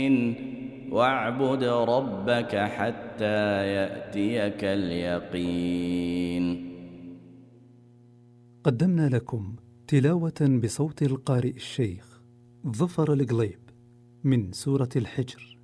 واعبد ربك حتى يأتيك اليقين. قدمنا لكم تلاوة بصوت القارئ الشيخ ظفر القليب من سورة الحجر.